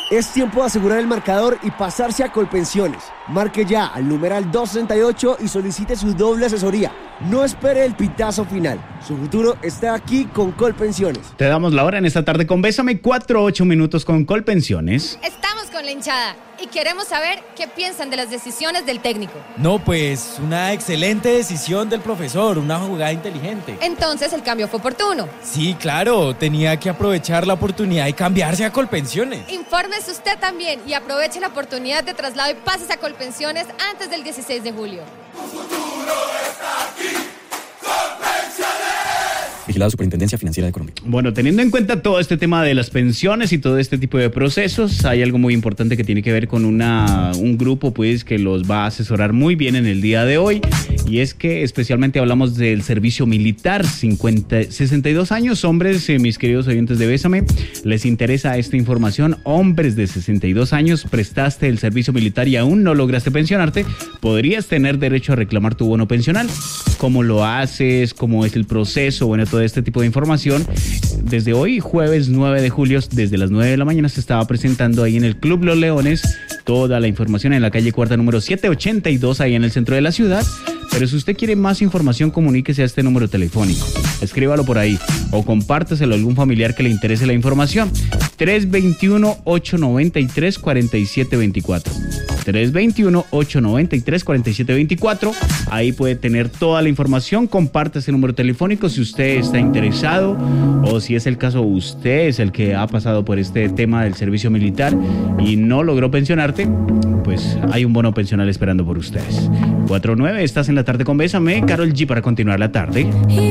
Es tiempo de asegurar el marcador y pasarse a Colpensiones. Marque ya al numeral 268 y solicite su doble asesoría. No espere el pitazo final. Su futuro está aquí con Colpensiones. Te damos la hora en esta tarde con Bésame, 4-8 minutos con Colpensiones. Estamos con la hinchada y queremos saber qué piensan de las decisiones del técnico. No, pues una excelente decisión del profesor, una jugada inteligente. Entonces el cambio fue oportuno. Sí, claro, tenía que aprovechar la oportunidad y cambiarse a Colpensiones. Infórmese usted también y aproveche la oportunidad de traslado y pases a Colpensiones antes del 16 de julio. Tu futuro está aquí. Colpensiones. Vigilado Superintendencia Financiera de Colombia. Bueno, teniendo en cuenta todo este tema de las pensiones y todo este tipo de procesos, hay algo muy importante que tiene que ver con un grupo pues que los va a asesorar muy bien en el día de hoy, y es que especialmente hablamos del servicio militar. 62 años, hombres, mis queridos oyentes de Bésame, ¿les interesa esta información? Hombres de 62 años, prestaste el servicio militar y aún no lograste pensionarte, podrías tener derecho a reclamar tu bono pensional. ¿Cómo lo haces? ¿Cómo es el proceso? Bueno, todo este tipo de información. Desde hoy, jueves 9 de julio, desde las 9 de la mañana se estaba presentando ahí en el Club Los Leones toda la información en la calle Cuarta número 782, ahí en el centro de la ciudad. Pero si usted quiere más información, comuníquese a este número telefónico. Escríbalo por ahí o compártaselo a algún familiar que le interese la información. 321-893-4724. 321-893-4724. Ahí puede tener toda la información. Comparte ese número telefónico si usted está interesado, o si es el caso, usted es el que ha pasado por este tema del servicio militar y no logró pensionarte, pues hay un bono pensional esperando por ustedes. 4-9, estás en la tarde con Bésame. Karol G para continuar la tarde.